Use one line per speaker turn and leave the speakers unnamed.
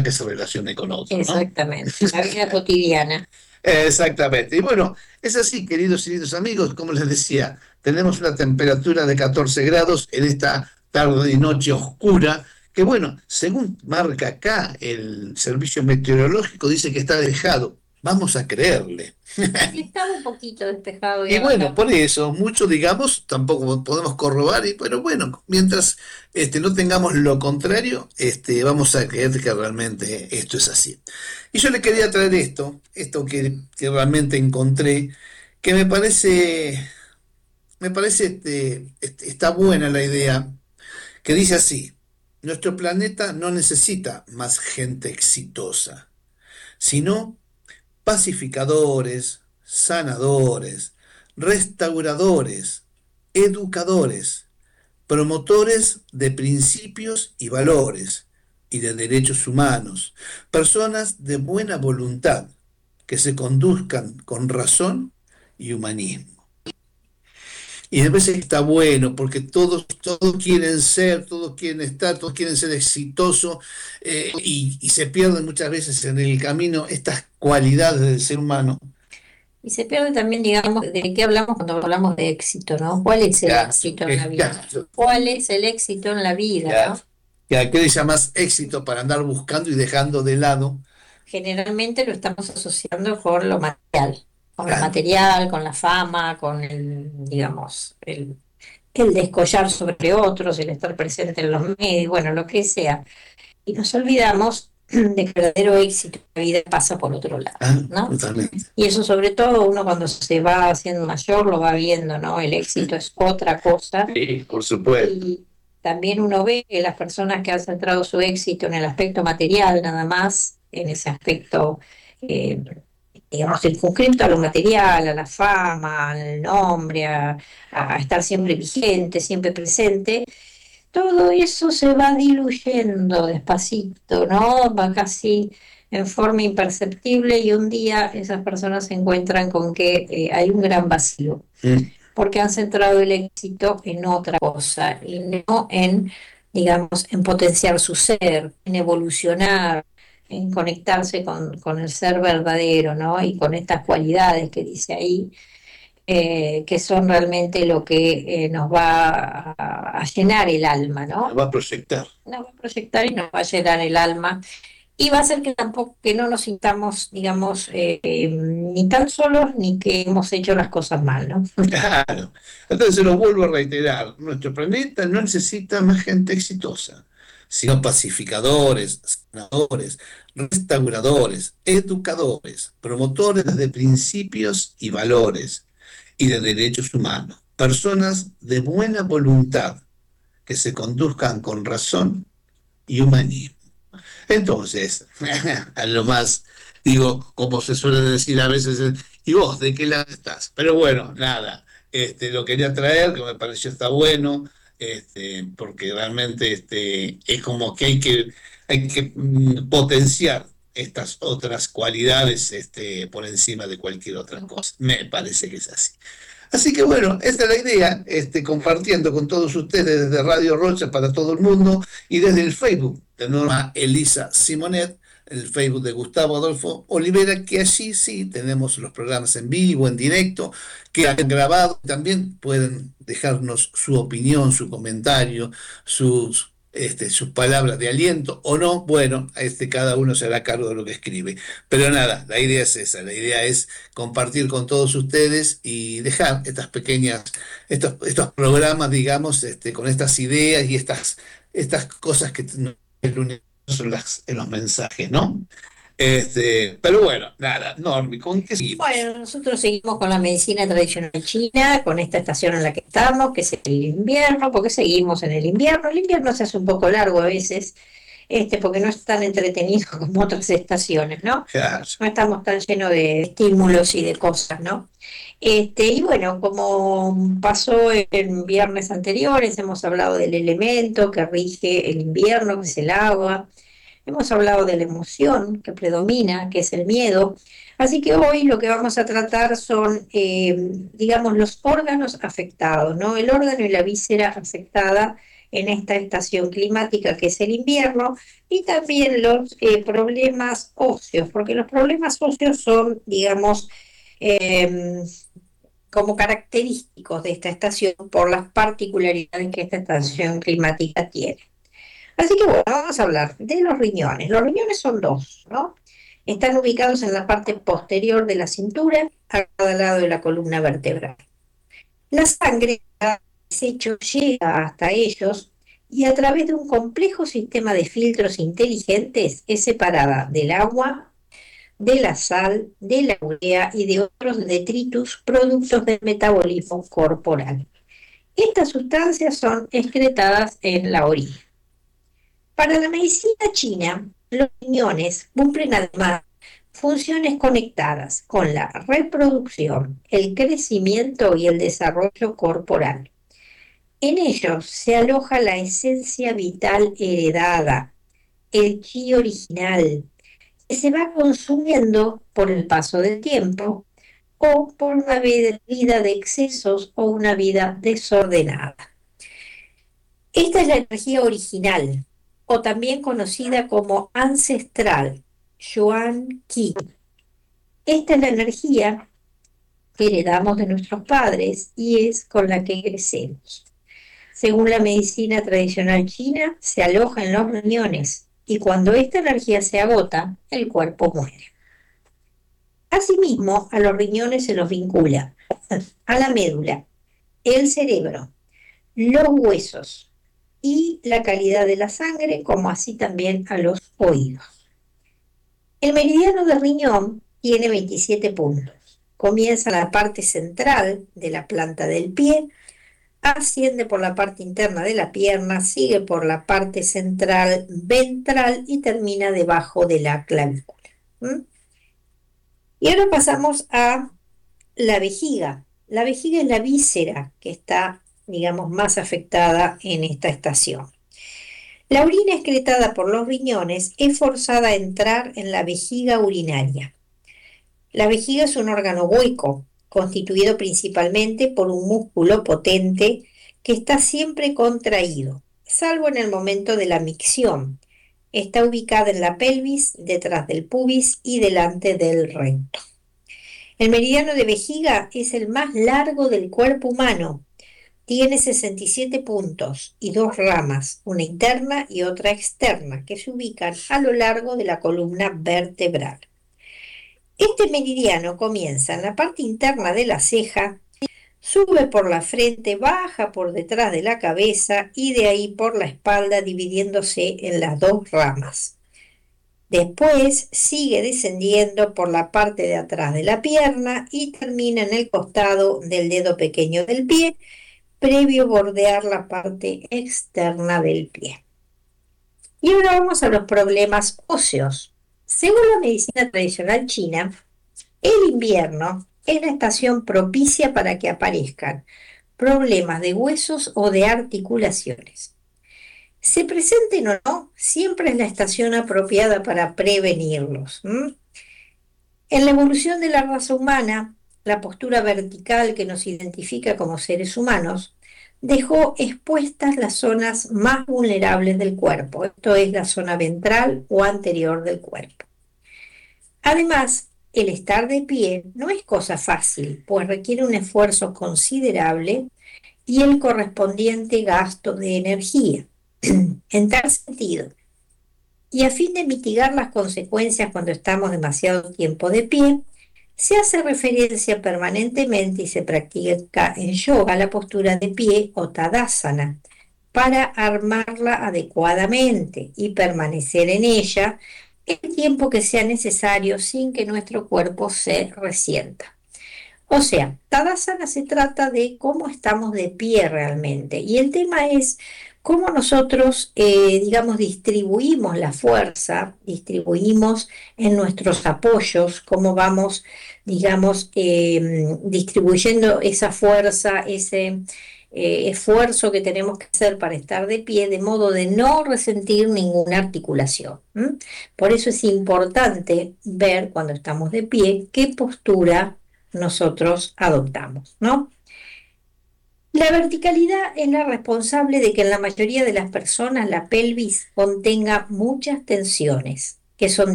que se relacione con otro, ¿no?
Exactamente, la vida cotidiana.
Exactamente. Y bueno, es así, queridos y queridos amigos, como les decía, tenemos una temperatura de 14 grados en esta tarde y noche oscura, que bueno, según marca acá el servicio meteorológico, dice que está despejado. Vamos a creerle.
Estaba un poquito despejado y
Y bueno,
ahora.
por eso, mucho, digamos, tampoco podemos corroborar, pero bueno, mientras no tengamos lo contrario, vamos a creer que realmente esto es así. Y yo le quería traer esto que realmente encontré, que me parece, está buena la idea, que dice así: nuestro planeta no necesita más gente exitosa, sino pacificadores, sanadores, restauradores, educadores, promotores de principios y valores y de derechos humanos, personas de buena voluntad que se conduzcan con razón y humanismo. Y a veces está bueno porque todos quieren ser, todos quieren estar, todos quieren ser exitosos, y se pierden muchas veces en el camino estas cualidades del ser humano.
Y se pierde también, digamos, de qué hablamos cuando hablamos de éxito, ¿no? ¿Cuál es el
Claro,
éxito en la vida?
claro,
¿Cuál es el éxito en la vida,
claro.
¿no?
¿Qué le llamas éxito para andar buscando y dejando de lado?
Generalmente lo estamos asociando con lo
Claro,
material, con la fama, con digamos, el descollar sobre otros, el estar presente en los medios, bueno, lo que sea. Y nos olvidamos de que el verdadero éxito de la vida pasa por otro lado,
ah,
¿no?
totalmente.
Y eso sobre todo uno cuando se va haciendo mayor lo va viendo, ¿no? El éxito es otra cosa.
Sí, por supuesto.
Y también uno ve que las personas que han centrado su éxito en el aspecto material nada más, en ese aspecto, eh, digamos, circunscrito a lo material, a la fama, al nombre, a estar siempre vigente, siempre presente, todo eso se va diluyendo despacito, ¿no? Va casi en forma imperceptible y un día esas personas se encuentran con que hay un gran vacío
Mm.
porque han centrado el éxito en otra cosa y no en, digamos, en potenciar su ser, en evolucionar, en conectarse con el ser verdadero, ¿no? Y con estas cualidades que dice ahí, que son realmente lo que nos va a llenar el alma,
Lo
¿no?
va a proyectar.
Nos va a proyectar y nos va a llenar el alma y va a hacer que tampoco que no nos sintamos, digamos, ni tan solos ni que hemos hecho las cosas mal, ¿no?
Claro. Entonces lo vuelvo a reiterar, nuestro planeta no necesita más gente exitosa, sino pacificadores, sanadores, restauradores, educadores, promotores de principios y valores y de derechos humanos, personas de buena voluntad que se conduzcan con razón y humanismo. Entonces, a lo más, digo, como se suele decir a veces, ¿y vos de qué lado estás? Pero bueno, nada, lo quería traer, que me pareció está bueno, porque realmente es como que hay que potenciar estas otras cualidades, por encima de cualquier otra cosa. Me parece que es así. Así que bueno, esa es la idea, compartiendo con todos ustedes desde Radio Rocha para todo el mundo y desde el Facebook de Norma Elisa Simonet, el Facebook de Gustavo Adolfo Olivera, que allí sí tenemos los programas en vivo, en directo, que han grabado. También pueden dejarnos su opinión, su comentario, sus palabras de aliento o no. Bueno, cada uno se hará cargo de lo que escribe. Pero nada, la idea es esa, la idea es compartir con todos ustedes y dejar estos programas, digamos, con estas ideas y estas cosas que el universo en los mensajes, ¿no? Pero bueno, nada, Normi, ¿con qué seguimos?
Bueno, nosotros seguimos con la medicina tradicional china, con esta estación en la que estamos, que es el invierno, porque seguimos en el invierno. El invierno se hace un poco largo a veces, porque no es tan entretenido como otras estaciones, ¿no?
Claro.
No estamos tan llenos de estímulos y de cosas, ¿no? Y bueno, como pasó en viernes anteriores, hemos hablado del elemento que rige el invierno, que es el agua. Hemos hablado de la emoción que predomina, que es el miedo. Así que hoy lo que vamos a tratar son, digamos, los órganos afectados, ¿no? El órgano y la víscera afectada en esta estación climática que es el invierno, y también los problemas óseos, porque los problemas óseos son, digamos, em, como característicos de esta estación por las particularidades que esta estación climática tiene. Así que bueno, vamos a hablar de los riñones. Los riñones son dos, ¿no? Están ubicados en la parte posterior de la cintura, a cada lado de la columna vertebral. La sangre, cada desecho, llega hasta ellos y a través de un complejo sistema de filtros inteligentes es separada del agua, de la sal, de la urea y de otros detritus productos del metabolismo corporal. Estas sustancias son excretadas en la orina. Para la medicina china, los riñones cumplen además funciones conectadas con la reproducción, el crecimiento y el desarrollo corporal. En ellos se aloja la esencia vital heredada, el chi original, que se va consumiendo por el paso del tiempo o por una vida de excesos o una vida desordenada. Esta es la energía original, o también conocida como ancestral, Yuan Qi. Esta es la energía que heredamos de nuestros padres y es con la que crecemos. Según la medicina tradicional china, se aloja en los riñones y cuando esta energía se agota, el cuerpo muere. Asimismo, a los riñones se los vincula a la médula, el cerebro, los huesos y la calidad de la sangre, como así también a los oídos. El meridiano del riñón tiene 27 puntos. Comienza en la parte central de la planta del pie, asciende por la parte interna de la pierna, sigue por la parte central ventral y termina debajo de la clavícula. ¿Mm? Y ahora pasamos a la vejiga. La vejiga es la víscera que está, digamos, más afectada en esta estación. La orina excretada por los riñones es forzada a entrar en la vejiga urinaria. La vejiga es un órgano hueco, constituido principalmente por un músculo potente que está siempre contraído, salvo en el momento de la micción. Está ubicada en la pelvis, detrás del pubis y delante del recto. El meridiano de vejiga es el más largo del cuerpo humano. Tiene 67 puntos y dos ramas, una interna y otra externa, que se ubican a lo largo de la columna vertebral. Este meridiano comienza en la parte interna de la ceja, sube por la frente, baja por detrás de la cabeza y de ahí por la espalda, dividiéndose en las dos ramas. Después sigue descendiendo por la parte de atrás de la pierna y termina en el costado del dedo pequeño del pie, previo bordear la parte externa del pie. Y ahora vamos a los problemas óseos. Según la medicina tradicional china, el invierno es la estación propicia para que aparezcan problemas de huesos o de articulaciones. Se presenten o no, siempre es la estación apropiada para prevenirlos. En la evolución de la raza humana, la postura vertical que nos identifica como seres humanos dejó expuestas las zonas más vulnerables del cuerpo, esto es la zona ventral o anterior del cuerpo. Además, el estar de pie no es cosa fácil, pues requiere un esfuerzo considerable y el correspondiente gasto de energía. En tal sentido, y a fin de mitigar las consecuencias cuando estamos demasiado tiempo de pie, se hace referencia permanentemente y se practica en yoga la postura de pie o tadasana para armarla adecuadamente y permanecer en ella el tiempo que sea necesario sin que nuestro cuerpo se resienta. O sea, Tadasana se trata de cómo estamos de pie realmente. Y el tema es cómo nosotros, digamos, distribuimos la fuerza, distribuimos en nuestros apoyos, cómo vamos, digamos, distribuyendo esa fuerza, ese esfuerzo que tenemos que hacer para estar de pie, de modo de no resentir ninguna articulación. Por eso es importante ver cuando estamos de pie qué postura nosotros adoptamos, ¿no? La verticalidad es la responsable de que en la mayoría de las personas la pelvis contenga muchas tensiones, que son